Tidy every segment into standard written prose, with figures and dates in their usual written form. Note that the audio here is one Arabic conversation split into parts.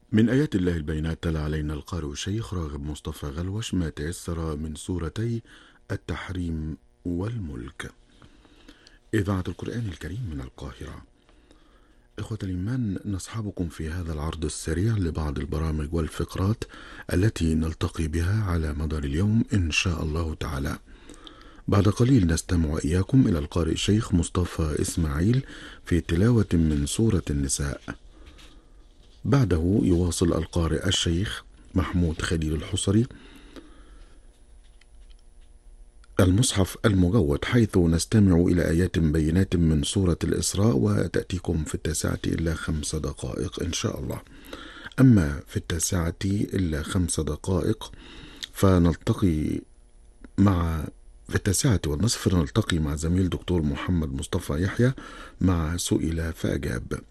من آيات الله البينات تلا علينا القارئ الشيخ راغب مصطفى غلوش ما تيسر من سورتي التحريم والملك. إذاعة القرآن الكريم من القاهرة. إخوة الإيمان، نصحبكم في هذا العرض السريع لبعض البرامج والفقرات التي نلتقي بها على مدار اليوم إن شاء الله تعالى. بعد قليل نستمع إياكم إلى القارئ الشيخ مصطفى إسماعيل في تلاوة من سورة النساء. بعده يواصل القارئ الشيخ محمود خليل الحصري المصحف المجود، حيث نستمع إلى آيات بينات من سورة الإسراء، وتأتيكم في 9:05 إن شاء الله. أما في 9:05 فنلتقي في 9:30 نلتقي مع زميل دكتور محمد مصطفى يحيى مع سئل فأجاب.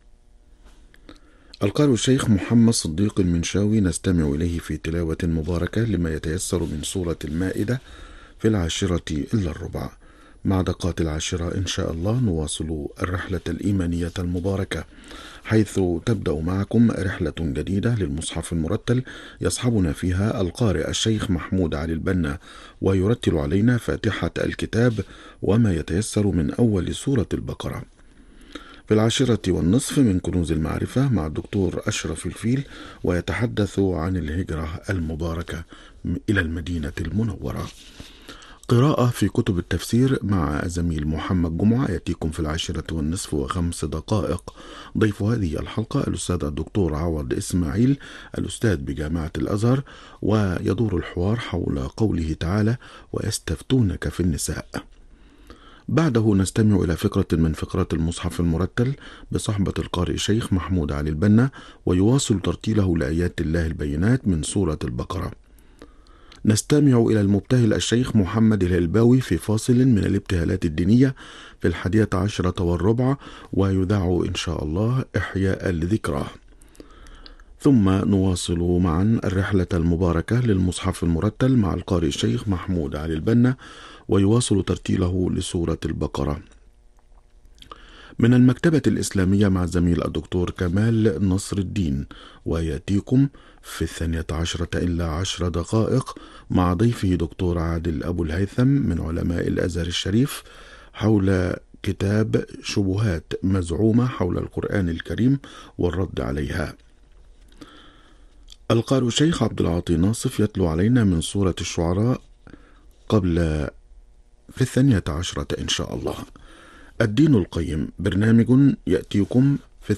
القارئ الشيخ محمد صديق المنشاوي نستمع إليه في تلاوة مباركة لما يتيسر من سورة المائدة في 10:10. مع دقات 10 إن شاء الله نواصل الرحلة الإيمانية المباركة، حيث تبدأ معكم رحلة جديدة للمصحف المرتل يصحبنا فيها القارئ الشيخ محمود علي البنا، ويرتل علينا فاتحة الكتاب وما يتيسر من أول سورة البقرة. في 10:10 من كنوز المعرفة مع الدكتور أشرف الفيل، ويتحدث عن الهجرة المباركة إلى المدينة المنورة. قراءة في كتب التفسير مع زميل محمد جمعة يأتيكم في 10:05. ضيف هذه الحلقة الأستاذ الدكتور عوض إسماعيل، الأستاذ بجامعة الأزهر، ويدور الحوار حول قوله تعالى: ويستفتونك في النساء. بعده نستمع إلى فقرة من فقرات المصحف المرتل بصحبة القارئ الشيخ محمود علي البنا، ويواصل ترتيله لآيات الله البينات من سورة البقرة. نستمع إلى المبتهل الشيخ محمد الهلباوي في فاصل من الابتهالات الدينية في 11:15، ويذاع إن شاء الله إحياء لذكراه. ثم نواصل معا الرحلة المباركة للمصحف المرتل مع القارئ الشيخ محمود علي البنا، ويواصل ترتيله لسورة البقرة. من المكتبة الإسلامية مع زميل الدكتور كمال نصر الدين، ويأتيكم في 12:10 مع ضيفه دكتور عادل أبو الهيثم من علماء الأزهر الشريف حول كتاب شبهات مزعومة حول القرآن الكريم والرد عليها. القارئ الشيخ عبد العاطي ناصف يتلو علينا من سورة الشعراء في 12:10 إن شاء الله. الدين القيم برنامج يأتيكم في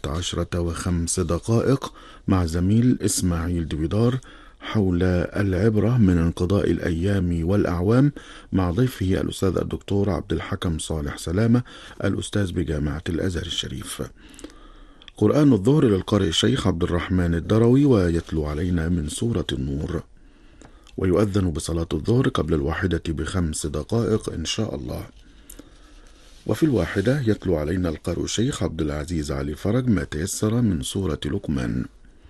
12:05 مع زميل إسماعيل دويدار حول العبرة من انقضاء الأيام والأعوام، مع ضيفه الأستاذ الدكتور عبد الحكم صالح سلامة، الأستاذ بجامعة الأزهر الشريف. قرآن الظهر للقارئ الشيخ عبد الرحمن الدروي، ويتلو علينا من سورة النور، ويؤذن بصلاة الظهر قبل 1:05 إن شاء الله. وفي 1 يتلو علينا القارئ الشيخ عبد العزيز علي فرج ما تيسر من سورة لقمان.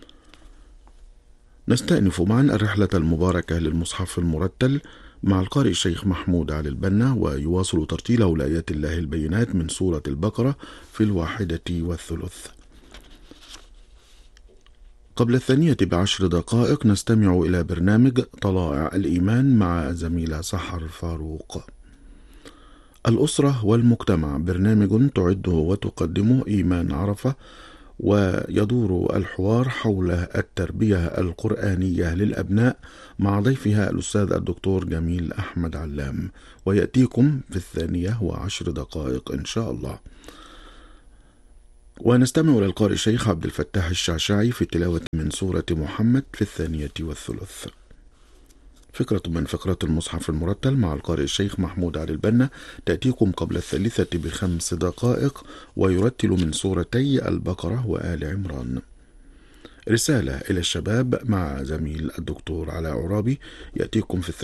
نستأنف معا الرحلة المباركة للمصحف المرتل مع القارئ الشيخ محمود علي البنا، ويواصل ترتيله لآيات الله البينات من سورة البقرة في 1:03. قبل 2:10 نستمع إلى برنامج طلائع الإيمان مع زميلة سحر فاروق. الأسرة والمجتمع برنامج تعده وتقدمه إيمان عرفة، ويدور الحوار حول التربية القرآنية للأبناء مع ضيفها الأستاذ الدكتور جميل أحمد علام، ويأتيكم في 2:10 إن شاء الله. ونستمع إلى القارئ الشيخ عبد الفتاح الشعشاعي في تلاوة من سورة محمد في 2:03. فكرة من فقرات المصحف المرتل مع القارئ الشيخ محمود علي البنا تأتيكم قبل 3:05، ويرتل من سورتي البقرة وآل عمران. رسالة إلى الشباب مع زميل الدكتور علاء عرابي يأتيكم في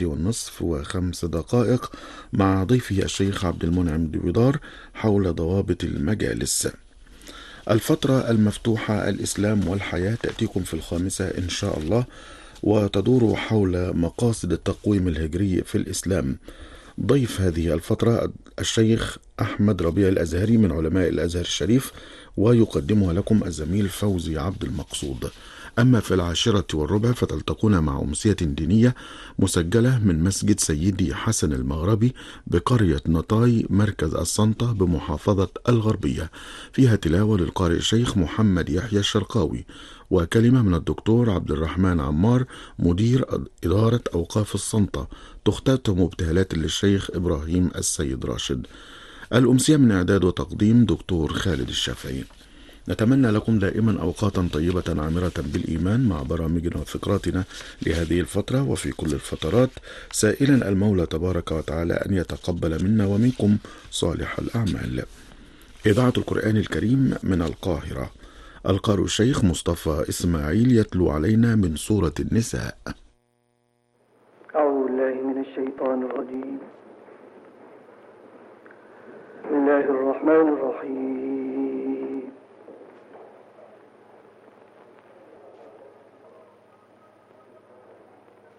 3:05 مع ضيفه الشيخ عبد المنعم دويدار حول ضوابط المجالس. الفترة المفتوحة الإسلام والحياة تأتيكم في 5 إن شاء الله، وتدور حول مقاصد التقويم الهجري في الإسلام ضيف هذه الفترة الشيخ أحمد ربيع الأزهري من علماء الأزهر الشريف، ويقدمها لكم الزميل فوزي عبد المقصود. أما في 10:15 فتلتقون مع أمسية دينية مسجلة من مسجد سيدي حسن المغربي بقرية نطاي مركز السنطة بمحافظة الغربية، فيها تلاوة للقارئ الشيخ محمد يحيى الشرقاوي، وكلمة من الدكتور عبد الرحمن عمار مدير إدارة أوقاف السنطة تختتم ابتهالات للشيخ إبراهيم السيد راشد. الأمسية من إعداد وتقديم دكتور خالد الشافعي. نتمنى لكم دائما أوقاتا طيبة عامرة بالإيمان مع برامجنا وفقراتنا لهذه الفترة وفي كل الفترات، سائلا المولى تبارك وتعالى أن يتقبل منا ومنكم صالح الأعمال. إذاعة القرآن الكريم من القاهرة، القارئ الشيخ مصطفى إسماعيل يتلو علينا من سورة النساء. أعوذ بالله من الشيطان الرجيم. بسم الله الرحمن الرحيم.